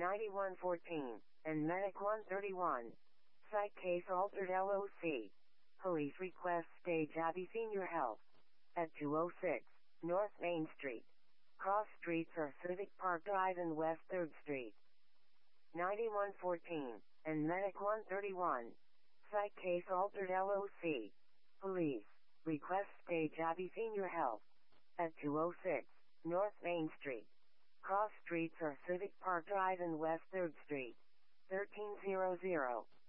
9114, and Medic 131. Site case altered LOC. Police request stage Abbey Senior Health. At 206 North Main Street. Cross streets are Civic Park Drive and West 3rd Street. 9114, and Medic 131. Site case altered LOC. Police request stage Abbey Senior Health. At 206 North Main Street. Cross streets are Civic Park Drive and West 3rd Street. 1300.